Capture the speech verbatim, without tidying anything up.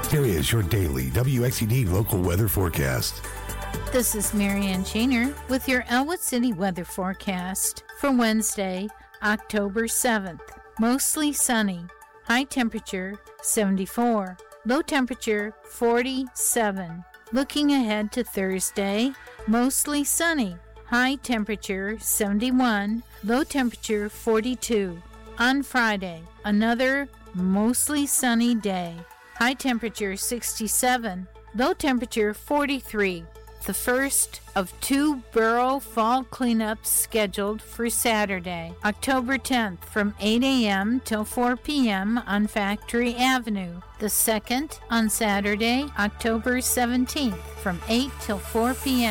Here is your daily W X E D local weather forecast. This is Marianne Shaner with your Elwood City weather forecast for Wednesday, October seventh. Mostly sunny. High temperature seventy-four. Low temperature forty-seven. Looking ahead to Thursday, mostly sunny. High temperature seventy-one. Low temperature forty-two. On Friday, another mostly sunny day. High temperature sixty-seven. Low temperature forty-three. The first of two borough fall cleanups scheduled for Saturday, October tenth from eight a.m. till four p.m. on Factory Avenue. The second on Saturday, October seventeenth from eight till four p.m.